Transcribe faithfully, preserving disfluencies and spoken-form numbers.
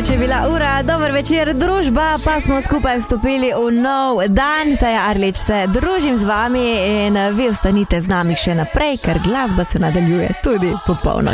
noč je bila ura, dober večer družba, pa smo skupaj vstopili v nov dan. Taja Arlič se družim z vami in vi ostanite z nami še naprej, ker glasba se nadaljuje tudi popolno.